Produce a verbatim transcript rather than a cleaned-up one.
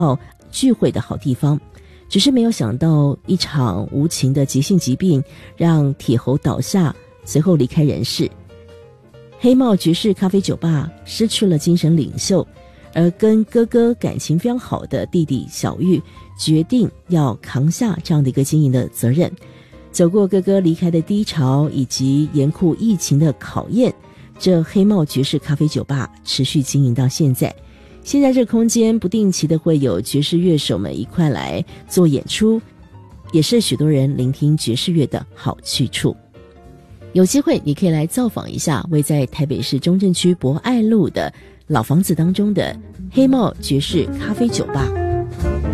聚会的好地方。只是没有想到一场无情的急性疾病让铁猴倒下，随后离开人世。黑帽爵士咖啡酒吧失去了精神领袖，而跟哥哥感情非常好的弟弟小玉决定要扛下这样的一个经营的责任。走过哥哥离开的低潮以及严酷疫情的考验，这黑帽爵士咖啡酒吧持续经营到现在。现在这个空间不定期的会有爵士乐手们一块来做演出，也是许多人聆听爵士乐的好去处。有机会你可以来造访一下位在台北市中正区博爱路的老房子当中的黑帽爵士咖啡酒吧。